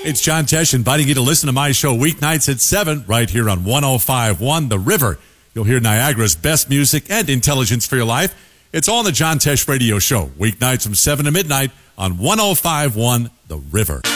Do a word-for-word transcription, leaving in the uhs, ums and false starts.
It's John Tesh inviting you to listen to my show weeknights at seven right here on one oh five point one The River. You'll hear Niagara's best music and intelligence for your life. It's all on the John Tesh Radio Show, weeknights from seven to midnight on one oh five point one The River.